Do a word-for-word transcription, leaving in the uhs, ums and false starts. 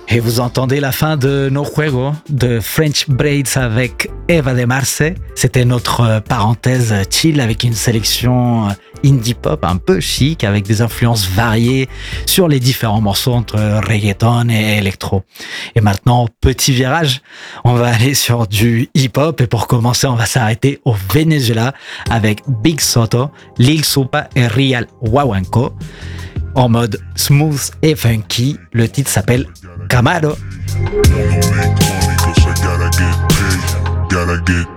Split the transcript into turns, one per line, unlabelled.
Et vous entendez la fin de No Juego de French Braids avec Eva de Marce. C'était notre parenthèse chill avec une sélection indie pop un peu chic avec des influences variées sur les différents morceaux entre reggaeton et électro. Et maintenant, petit virage, on va aller sur du hip-hop et pour commencer, on va s'arrêter au Venezuela avec Big Soto, Lil Supa et Real Wawanko. En mode smooth et funky, le titre s'appelle Camaro.
Gotta get